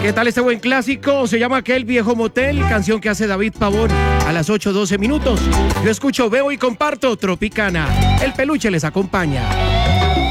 ¿Qué tal este buen clásico? Se llama Aquel Viejo Motel, canción que hace David Pavón a las 8:12 minutos. Yo escucho, veo y comparto Tropicana. El peluche les acompaña.